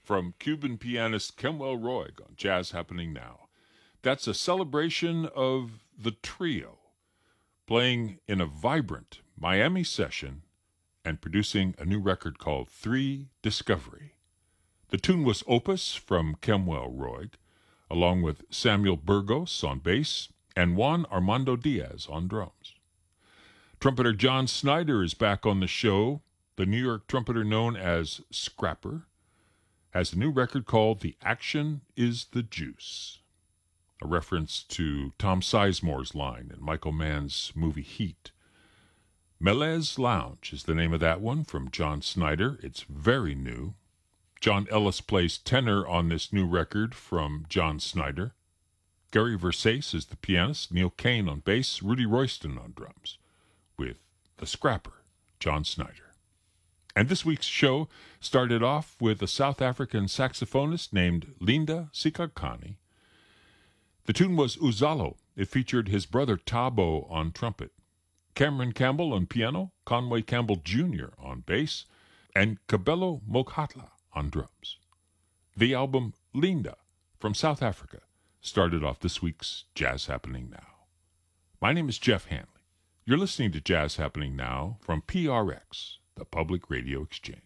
from Cuban pianist Kenwell Roig on Jazz Happening Now. That's a celebration of the trio playing in a vibrant Miami session and producing a new record called 3 Discovery. The tune was Opus from Kenwell Roig, along with Samuel Burgos on bass and Juan Armando Diaz on drums. Trumpeter John Snyder is back on the show. The New York trumpeter known as Scrapper has a new record called The Action is the Juice, a reference to Tom Sizemore's line in Michael Mann's movie Heat. Melez Lounge is the name of that one from John Snyder. It's very new. John Ellis plays tenor on this new record from John Snyder. Gary Versace is the pianist, Neil Kane on bass, Rudy Royston on drums, with the Scrapper, John Snyder. And this week's show started off with a South African saxophonist named Linda Sikhakhane. The tune was Uzalo. It featured his brother Thabo on trumpet, Cameron Campbell on piano, Conway Campbell Jr. on bass, and Kabelo Mokhatla on drums. The album Linda from South Africa started off this week's Jazz Happening Now. My name is Jeff Hanley. You're listening to Jazz Happening Now from PRX, the Public Radio Exchange.